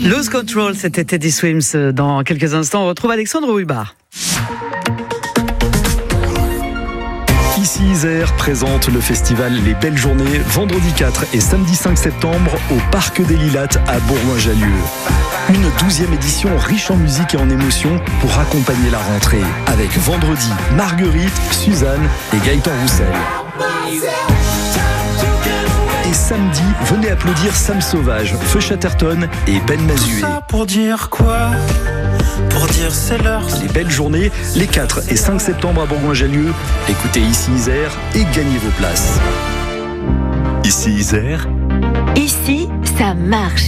Lose Control, c'était Teddy Swims. Dans quelques instants, on retrouve Alexandre Huybard. Ici Isère présente le festival Les Belles Journées vendredi 4 et samedi 5 septembre au Parc des Lilates à Bourgoin-Jallieu. Une 12e édition riche en musique et en émotions pour accompagner la rentrée. Avec vendredi Marguerite, Suzanne et Gaëtan Roussel. Et samedi, venez applaudir Sam Sauvage, Feu Chatterton et Ben Mazué. Tout ça pour dire quoi ? Pour dire c'est l'heure. Les Belles Journées, les 4 et 5 septembre à Bourgoin-Jallieu. Écoutez Ici Isère et gagnez vos places. Ici Isère. Ici, ça marche.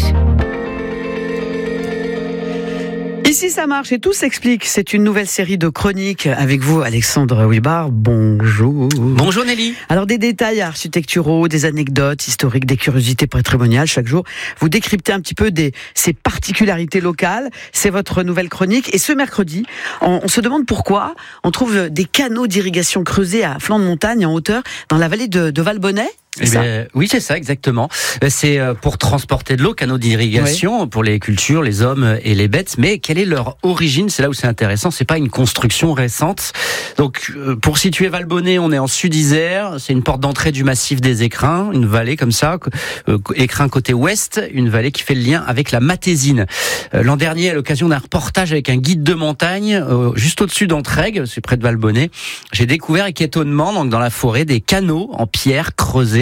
Ici, ça marche et tout s'explique. C'est une nouvelle série de chroniques avec vous, Alexandre Huybard. Bonjour. Bonjour Nelly. Alors, des détails architecturaux, des anecdotes historiques, des curiosités patrimoniales. Chaque jour, vous décryptez un petit peu ces particularités locales. C'est votre nouvelle chronique. Et ce mercredi, on se demande pourquoi on trouve des canaux d'irrigation creusés à flanc de montagne, en hauteur, dans la vallée de Valbonnet. Oui, c'est ça, exactement. C'est pour transporter de l'eau, canaux d'irrigation, pour les cultures, les hommes et les bêtes. Mais quelle est leur origine ? C'est là où c'est intéressant. C'est pas une construction récente. Donc, pour situer Valbonnet, on est en Sud-Isère. C'est une porte d'entrée du massif des Écrins, une vallée comme ça. Écrins côté ouest, une vallée qui fait le lien avec la Matésine. L'an dernier, à l'occasion d'un reportage avec un guide de montagne, juste au-dessus d'Entraigues, c'est près de Valbonnet, j'ai découvert avec étonnement, donc dans la forêt, des canaux en pierre creusés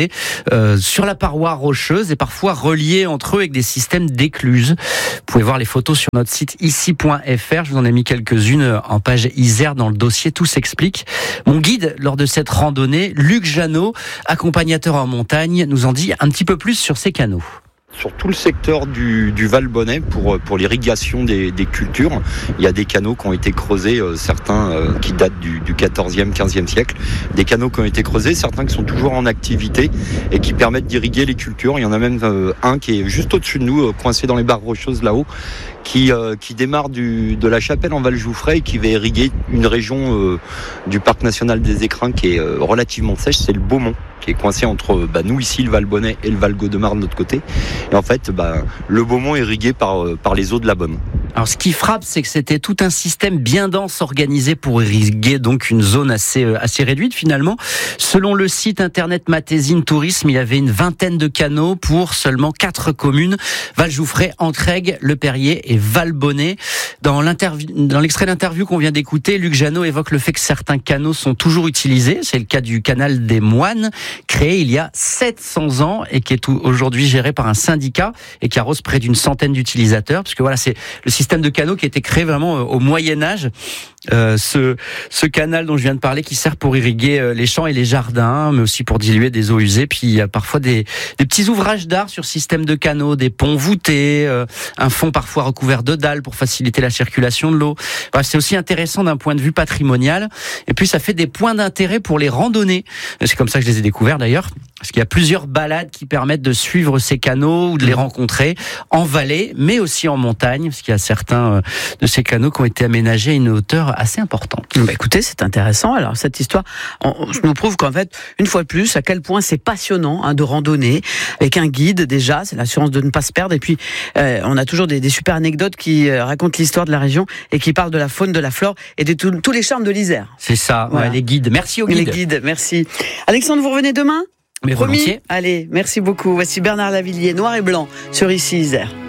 sur la paroi rocheuse et parfois reliés entre eux avec des systèmes d'écluses. Vous pouvez voir les photos sur notre site ici.fr. Je vous en ai mis quelques-unes en page Isère dans le dossier. Tout s'explique. Mon guide lors de cette randonnée, Luc Jeannot, accompagnateur en montagne, nous en dit un petit peu plus sur ces canaux. Sur tout le secteur du Valbonnet pour l'irrigation des cultures, il y a des canaux qui ont été creusés, certains qui datent du 14e, 15e siècle, des canaux qui ont été creusés, certains qui sont toujours en activité et qui permettent d'irriguer les cultures. Il y en a même un qui est juste au-dessus de nous, coincé dans les barres rocheuses là-haut, qui démarre de la Chapelle en Val-Jouffray et qui va irriguer une région du Parc National des Écrins qui est relativement sèche, c'est le Beaumont, qui est coincé entre nous ici, le Valbonnet, et le Val-Gaudemar de l'autre côté. Et en fait, le Beaumont est irrigué par les eaux de la Beaume. Alors, ce qui frappe, c'est que c'était tout un système bien dense organisé pour irriguer donc une zone assez réduite finalement. Selon le site internet Matésine Tourisme, il y avait une vingtaine de canaux pour seulement 4 communes: Val-Jouffray, Entraigues, Le Perrier et Valbonnet. Dans l'extrait d'interview qu'on vient d'écouter, Luc Jeannot évoque le fait que certains canaux sont toujours utilisés. C'est le cas du canal des Moines, créé il y a 700 ans et qui est aujourd'hui géré par un syndicat et qui arrose près d'une centaine d'utilisateurs. Parce que voilà, c'est le système de canaux qui a été créé vraiment au Moyen-Âge. Ce canal dont je viens de parler qui sert pour irriguer les champs et les jardins, mais aussi pour diluer des eaux usées. Puis il y a parfois des petits ouvrages d'art sur système de canaux, des ponts voûtés, un fond parfois recouvert de dalles pour faciliter la circulation de l'eau. Bref, c'est aussi intéressant d'un point de vue patrimonial. Et puis ça fait des points d'intérêt pour les randonnées. C'est comme ça que je les ai découverts d'ailleurs. Parce qu'il y a plusieurs balades qui permettent de suivre ces canaux ou de les rencontrer en vallée, mais aussi en montagne, parce qu'il y a certains de ces canaux qui ont été aménagés à une hauteur assez importante. Écoutez, c'est intéressant. Alors, cette histoire nous prouve qu'en fait, une fois de plus, à quel point c'est passionnant de randonner avec un guide déjà. C'est l'assurance de ne pas se perdre. Et puis, on a toujours des super anecdotes qui racontent l'histoire de la région et qui parlent de la faune, de la flore et de tous les charmes de l'Isère. C'est ça, voilà. Les guides. Merci aux guides. Les guides, merci. Alexandre, vous revenez demain ? Mais promis. Volontiers. Allez, merci beaucoup. Voici Bernard Lavilliers, Noir et Blanc, sur Ici Isère.